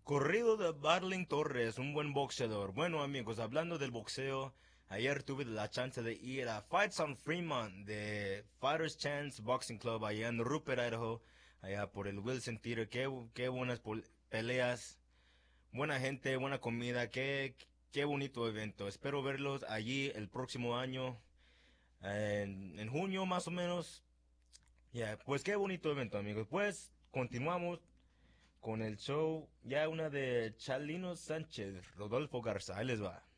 Corrido de Barling Torres, un buen boxeador. Bueno, amigos, hablando del boxeo, ayer tuve la chance de ir a Fights on Fremont de Fighters Chance Boxing Club allá en Rupert, Idaho, allá por el Wilson Theater. Qué buenas peleas, buena gente, buena comida, qué bonito evento. Espero verlos allí el próximo año, en junio más o menos. Ya, pues qué bonito evento, amigos. Pues continuamos con el show, ya una de Chalino Sánchez, Rodolfo Garza, ahí les va.